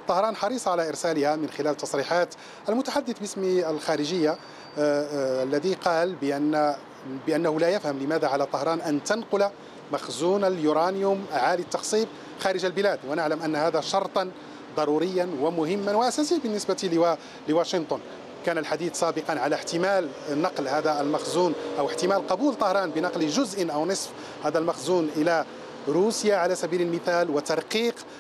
طهران حريصة على إرسالها من خلال تصريحات المتحدث باسم الخارجية الذي قال بأنه لا يفهم لماذا على طهران أن تنقل مخزون اليورانيوم عالي التخصيب خارج البلاد، ونعلم أن هذا شرطا ضروريا ومهما وأساسي بالنسبة لواشنطن. كان الحديث سابقا على احتمال نقل هذا المخزون أو احتمال قبول طهران بنقل جزء أو نصف هذا المخزون إلى روسيا على سبيل المثال، وترقيق